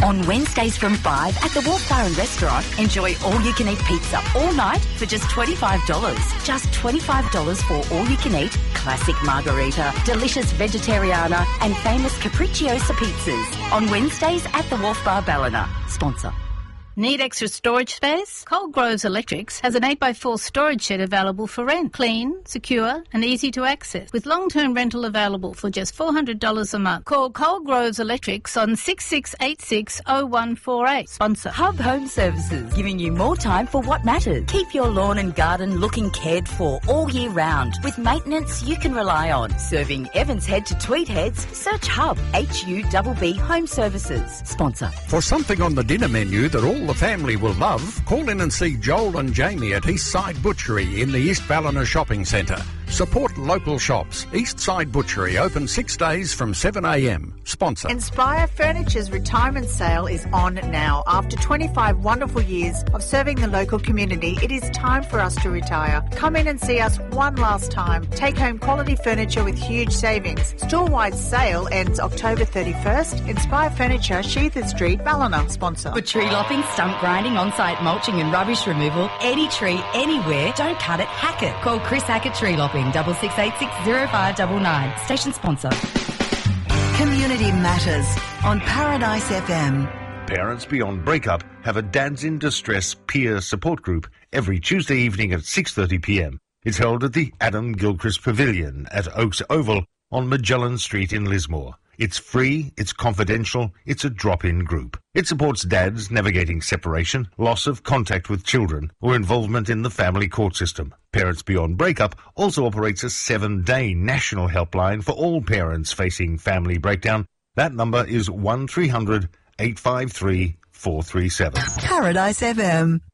On Wednesdays from 5 at the Wharf Bar and Restaurant, enjoy all-you-can-eat pizza all night for just $25. Just $25 for all-you-can-eat classic margarita, delicious vegetariana and famous capricciosa pizzas. On Wednesdays at the Wharf Bar Ballina. Sponsor. Need extra storage space? Cold Groves Electrics has an 8x4 storage shed available for rent. Clean, secure and easy to access. With long-term rental available for just $400 a month. Call Cold Groves Electrics on 66860148. Sponsor. Hub Home Services, giving you more time for what matters. Keep your lawn and garden looking cared for all year round with maintenance you can rely on. Serving Evans Head to Tweed Heads, search Hub, HUBB Home Services. Sponsor. For something on the dinner menu that all the family will love, call in and see Joel and Jamie at Eastside Butchery in the East Ballina Shopping Centre. Support local shops. Eastside Butchery open 6 days from 7 a.m. Sponsor. Inspire Furniture's retirement sale is on now. After 25 wonderful years of serving the local community, it is time for us to retire. Come in and see us one last time. Take home quality furniture with huge savings. Store-wide sale ends October 31st. Inspire Furniture, Sheathard Street, Ballina. Sponsor. For tree lopping, stump grinding, on-site mulching and rubbish removal, any tree, anywhere, don't cut it, hack it. Call Chris Hackett Tree Lopping, 66860599. Station sponsor. Community Matters on Paradise FM. Parents Beyond Breakup have a Dads in Distress peer support group every Tuesday evening at 6:30pm. It's held at the Adam Gilchrist Pavilion at Oaks Oval on Magellan Street in Lismore. It's free, it's confidential, it's a drop-in group. It supports dads navigating separation, loss of contact with children, or involvement in the family court system. Parents Beyond Breakup also operates a 7-day national helpline for all parents facing family breakdown. That number is 1300 853 437. Paradise FM.